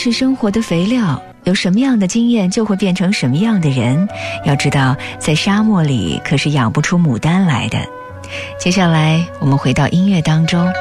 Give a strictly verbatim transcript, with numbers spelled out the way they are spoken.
是生活的肥料，有什么样的经验就会变成什么样的人。要知道，在沙漠里可是养不出牡丹来的。接下来我们回到音乐当中。